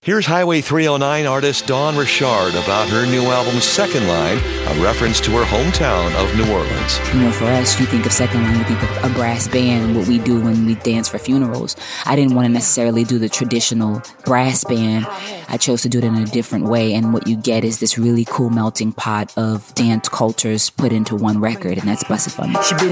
Here's Highway 309 artist Dawn Richard about her new album Second Line, a reference to her hometown of New Orleans. For us, you think of Second Line, you think of a brass band, what we do when we dance for funerals. I didn't want to necessarily do the traditional brass band. I chose to do it in a different way, and what you get is this really cool melting pot of dance cultures put into one record, and that's Blessed Fun. She been